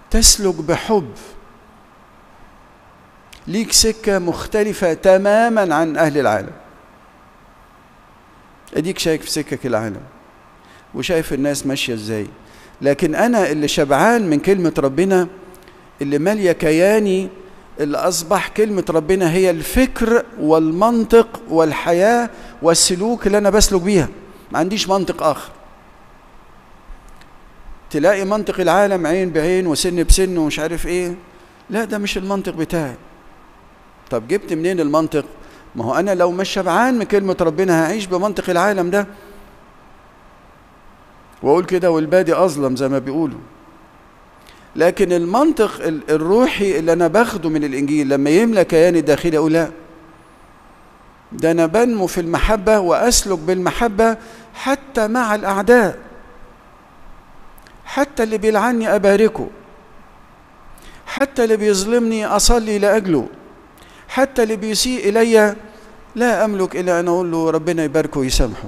تسلك بحب، ليك سكة مختلفة تماما عن أهل العالم. أديك شايف في سكك العالم وشايف الناس ماشية إزاي، لكن أنا اللي شبعان من كلمة ربنا، اللي مالية كياني، اللي أصبح كلمة ربنا هي الفكر والمنطق والحياة والسلوك اللي أنا بسلك بيها. ما عنديش منطق آخر. تلاقي منطق العالم عين بعين وسن بسن ومش عارف إيه، لا ده مش المنطق بتاعي. طب جبت منين المنطق؟ ما هو أنا لو مش شبعان من كلمة ربنا هعيش بمنطق العالم ده، وأقول كده والبادي أظلم زي ما بيقولوا. لكن المنطق الروحي اللي أنا باخده من الإنجيل لما يملى كياني الداخلي أقول لا، ده أنا بنمو في المحبة وأسلك بالمحبة حتى مع الأعداء، حتى اللي بيلعني أباركه، حتى اللي بيظلمني أصلي لأجله، حتى اللي بيسيء إلي لا أملك إلا أن أقول له ربنا يباركه ويسامحه.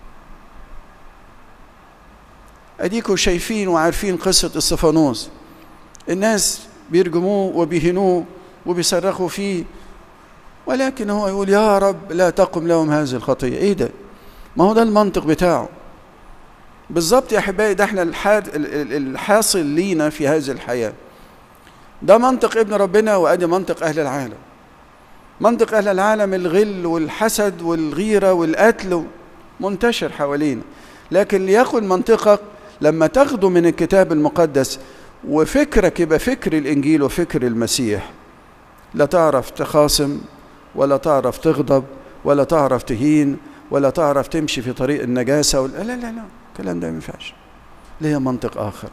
أديكوا شايفين وعارفين قصة استفانوس، الناس بيرجموه وبيهنوه وبيصرخوا فيه، ولكن هو يقول يا رب لا تقم لهم هذه الخطية. إيه ده؟ ما هو ده المنطق بتاعه بالظبط يا أحبائي. ده احنا الحاصل لينا في هذه الحياة ده منطق ابن ربنا، وأدي منطق أهل العالم. منطق أهل العالم الغل والحسد والغيرة والقتل منتشر حوالينا، لكن ليكن منطقك لما تاخده من الكتاب المقدس وفكرك يبقى فكر الإنجيل وفكر المسيح، لا تعرف تخاصم ولا تعرف تغضب ولا تعرف تهين ولا تعرف تمشي في طريق النجاسة لا لا لا، الكلام ده ما ينفعش. ليه منطق آخر.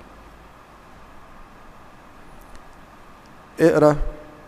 اقرأ،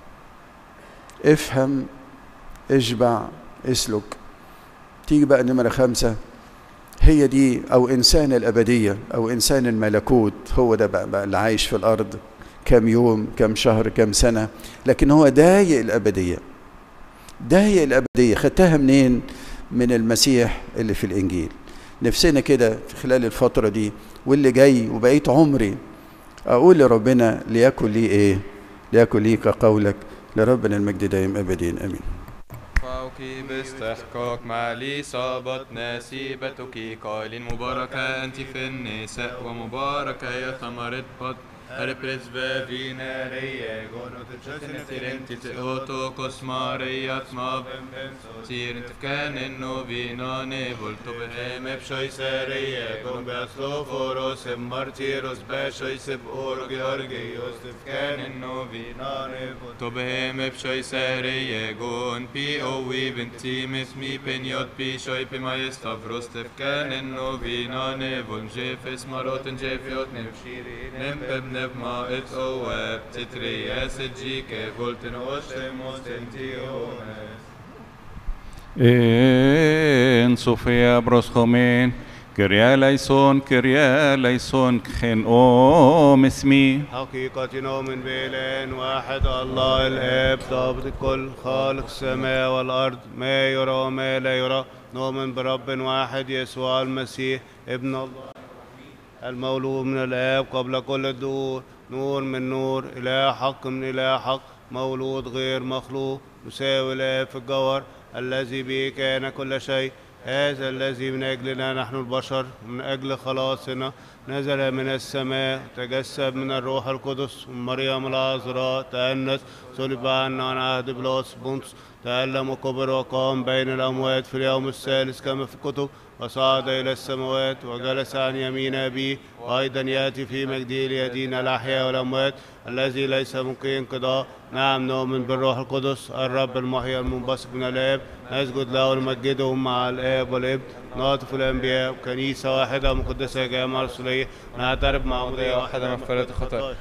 افهم، اشبع، اسلك. تيجي بقى نمرة 5، هي دي أو إنسان الأبدية أو إنسان الملكوت. هو ده بقى اللي عايش في الأرض كم يوم كم شهر كم سنة، لكن هو دايق الأبدية. دايق الأبدية خدتها منين؟ من المسيح اللي في الإنجيل. نفسنا كده في خلال الفترة دي واللي جاي وبقيت عمري أقول لربنا ليكن لي إيه؟ ليكن لي كقولك، لربنا المجد دائم أبدين آمين. فوقي باستحقاق مع لي صابت نسيبتك قائل مباركة أنت في النساء ومباركة يا ثمرة بطن Herpresbeviner inte till åtokos Maria smav Sir inte fkanen novinane volto behem epshoiserie Gon beaslo foros martiros beshoiseb oro georgios fkanen novinane volto behem epshoiserie Gon pi ovi ventimis mi peniot pi shoi pi majestavros fkanen novinane vol jefes maroten jefiot nevshiri nempem ما اتقوى بتترياس الجيك فولتن وشموس انتيونس إن صوفيا بروسخومين كريا ليسون خن أم اسمي حقيقة نؤمن بإله واحد الله الآب ضابط الكل خالق السماء والأرض ما يرى وما لا يرى نؤمن برب واحد يسوع المسيح ابن الله المولود من الآب قبل كل الدهور نور من نور إله حق من إله حق مولود غير مخلوق مساوي الآب في الجوهر الذي به كان كل شيء هذا الذي من أجلنا نحن البشر ومن أجل خلاصنا نزل من السماء تجسد من الروح القدس ومريم العذراء تأنس صلب عنا عن عهد بلاطس بونس تألم وكبر وقام بين الأموات في اليوم الثالث كما في الكتب وصعد إلى السماوات وجلس عن يمين أبيه وأيضا يأتي في مجده ليدين الأحياء والأموات الذي ليس ممكن انقضاء نعم نؤمن بالروح القدس الرب المحيي المنبثق من الآب نسجد له ونمجده مع الآب والابن نعطف الأنبياء وكنيسة واحدة مقدسة جامعة رسولية نعترف مع مضية واحدة مغفرة الخطايا